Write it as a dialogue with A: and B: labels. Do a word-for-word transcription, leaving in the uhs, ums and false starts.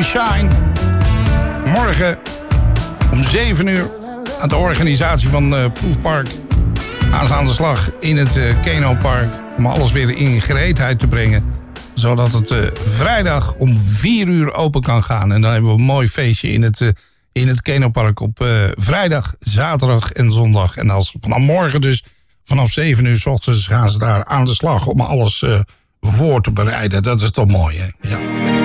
A: We Shine. Morgen om zeven uur aan de organisatie van uh, Proefpark gaan ze aan de slag in het uh, Keno Park om alles weer in gereedheid te brengen, zodat het uh, vrijdag om vier uur open kan gaan. En dan hebben we een mooi feestje in het, uh, in het Keno Park op uh, vrijdag, zaterdag en zondag. En als vanaf morgen dus vanaf zeven uur 's ochtends gaan ze daar aan de slag om alles uh, voor te bereiden. Dat is toch mooi, hè? Ja.